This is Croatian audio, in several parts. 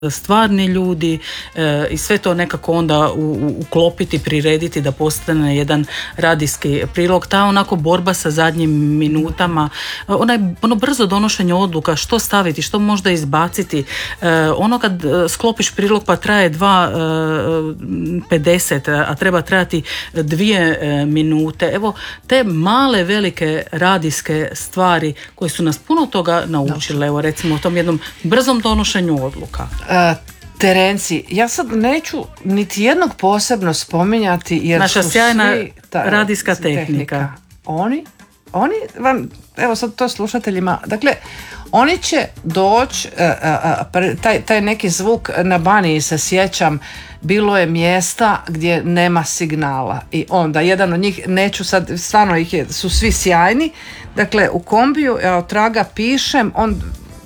stvarni ljudi i sve to nekako onda uklopiti, prirediti da postane jedan radijski prilog. Ta onako borba sa zadnjim minutama, ono brzo donošenje odluka, što staviti, što možda izbaciti, ono kad sklopiš prilog pa traje 2:50, a treba trajati 2 minute. Evo, te male velike radijske stvari koje su nas puno toga naučile, evo recimo o tom jednom brzom donošenju odluka. Terenci, ja sad neću niti jednog posebno spominjati jer naša su sjajna svi radijska tehnika. Oni vam, evo sad to slušateljima, dakle oni će doći, taj neki zvuk na Baniji se sjećam, bilo je mjesta gdje nema signala i onda jedan od njih, neću sad, stvarno su svi sjajni, dakle u kombiju, ja traga pišem, on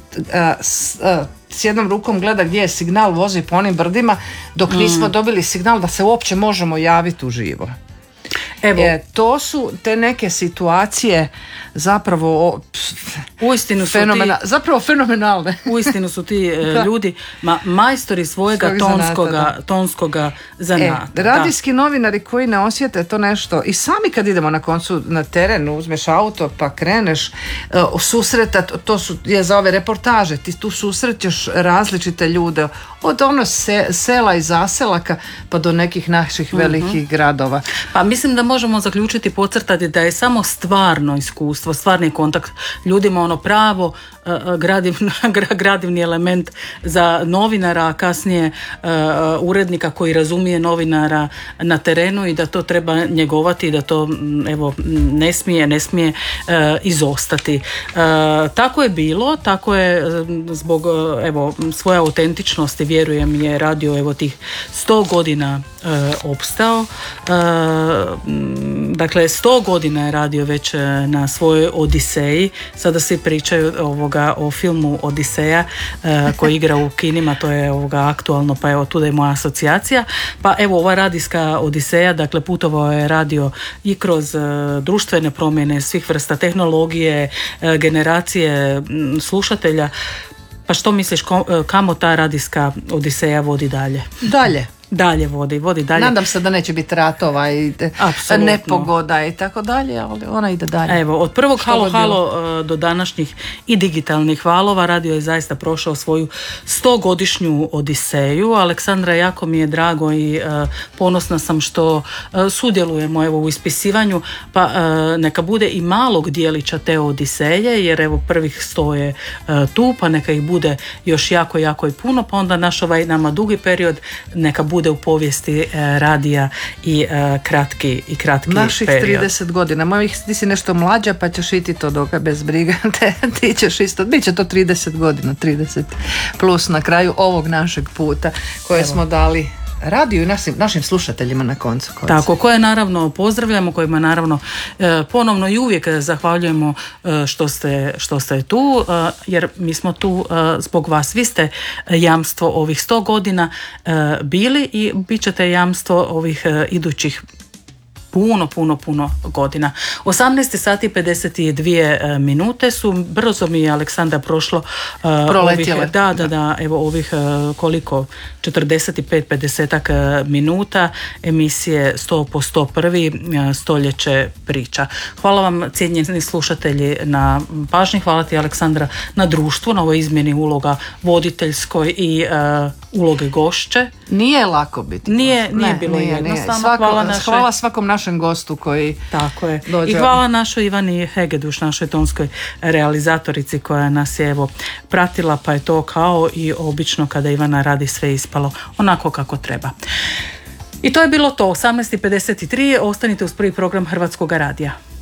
s jednom rukom gleda gdje je signal, vozi po onim brdima dok nismo dobili signal da se uopće možemo javiti uživo. Evo, to su te neke situacije zapravo uistinu su fenomenalne. Uistinu su ti ljudi majstori svojega tonskoga zanata. Radijski novinari koji ne osjete to nešto i sami kad idemo na koncu na teren, uzmeš auto pa kreneš susretat, to su za ove reportaže, ti tu susrećeš različite ljude od sela i zaselaka pa do nekih naših velikih gradova. Pa mislim da možemo zaključiti, podcrtati da je samo stvarno iskustvo, stvarni kontakt ljudima ono pravo gradivni element za novinara, a kasnije urednika koji razumije novinara na terenu i da to treba njegovati i da to evo ne smije izostati. Tako je bilo, tako je zbog evo svoje autentičnosti, vjerujem, je radio evo tih 100 godina opstao. Dakle 100 godina je radio već na svojoj Odiseji. Sada svi pričaju o filmu Odiseja koji igra u kinima, to je aktualno, pa evo tu da je moja asocijacija. Pa evo ova radijska Odiseja, dakle putovao je radio i kroz društvene promjene svih vrsta tehnologije, generacije slušatelja. Pa što misliš, kamo ta radijska Odiseja vodi dalje? Dalje vodi dalje. Nadam se da neće biti ratova i nepogoda i tako dalje, ali ona ide dalje. Evo, od prvog halo do današnjih i digitalnih valova radio je zaista prošao svoju 100-godišnju Odiseju. Aleksandra, jako mi je drago i ponosna sam što sudjelujemo evo u ispisivanju, pa neka bude i malog dijelića te Odiseje, jer evo prvih 100 je tu, pa neka ih bude još jako i puno, pa onda naš nama dugi period neka bude u povijesti radija i kratki naših period. 30 godina. Ti si nešto mlađa pa ćeš iti to dok bez briga. Ti ćeš isto, bit će to 30 godina, 30 plus na kraju ovog našeg puta koje smo dali radiju i našim slušateljima na koncu. Tako, koje naravno pozdravljamo, kojima naravno ponovno i uvijek zahvaljujemo što ste tu, jer mi smo tu zbog vas. Vi ste jamstvo ovih 100 godina bili i bit ćete jamstvo ovih idućih puno godina. 18 sati 52 minute su, brzo mi je Aleksandra prošlo proletjele. Evo ovih koliko 45-50 minuta emisije 100 po 101 stoljeće priča. Hvala vam cijenjeni slušatelji na pažnji, hvala ti Aleksandra na društvu, na ovoj izmjeni uloga voditeljskoj i uloge gošće. Nije lako biti. Nije bilo jednostavno. Hvala svakom našem gostu koji tako je. dođe. I hvala našoj Ivani Hegeduš, našoj tonskoj realizatorici koja nas je evo pratila, pa je to kao i obično kada Ivana radi sve ispalo onako kako treba. I to je bilo to, 18:53, ostanite uz prvi program Hrvatskog radija.